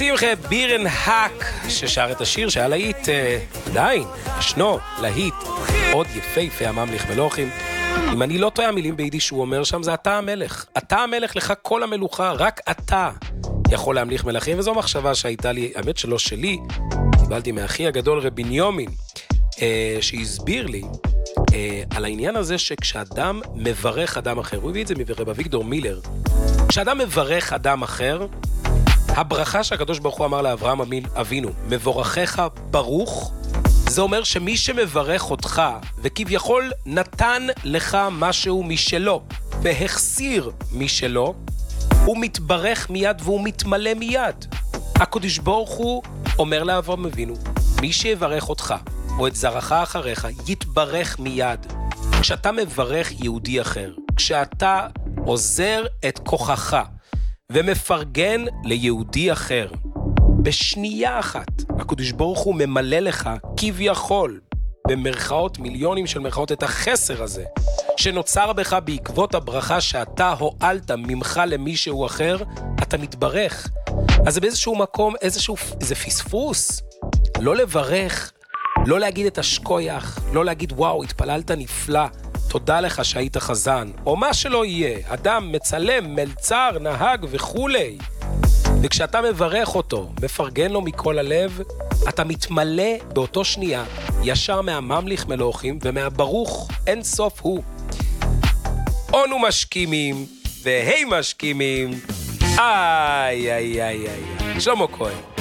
שמחה בירנהק, ששר את השיר שהיה להיט, עדיין, ישנו, להיט, עוד יפהפה הממליך מלוכים. אם אני לא טועה המילים ביידיש שהוא אומר שם, זה אתה המלך. אתה המלך, לך כל המלוכה, רק אתה יכול להמליך מלכים, וזו מחשבה שהייתה לי, האמת שלא שלי, קיבלתי מאחי הגדול רבי בנימין, שהסביר לי על העניין הזה שכשאדם מברך אדם אחר, הוא הביא את זה מרב אביגדור מילר, כשאדם מברך אדם אחר, הברכה שהקדוש ברוך הוא אמר לאברהם אבינו, מבורכך ברוך, זה אומר שמי שמברך אותך, וכביכול נתן לך משהו משלו, והחסיר משלו, הוא מתברך מיד והוא מתמלא מיד. הקדוש ברוך הוא אומר לאברהם אבינו, מי שיברך אותך, או את זרעך אחריך, יתברך מיד. כשאתה מברך יהודי אחר, כשאתה עוזר את כוחך, ומפרגן ליהודי אחר, בשנייה אחת, הקדוש ברוך הוא ממלא לך כביכול, במרכאות, מיליונים של מרכאות, את החסר הזה, שנוצר בך בעקבות הברכה שאתה הועלת ממך למישהו אחר, אתה מתברך. אז זה באיזשהו מקום, איזה פספוס, לא לברך, לא להגיד את השכוייך, לא להגיד וואו, התפללת נפלא, תודה לך שהיית חזן, או מה שלא יהיה, אדם מצלם, מלצר, נהג וכולי. וכשאתה מברך אותו, מפרגן לו מכל הלב, אתה מתמלא באותו שנייה, ישר מהממליך מלוכים ומהברוך אין סוף הוא. אנו משכימים, והי משכימים, איי איי איי איי. שלמה כהן.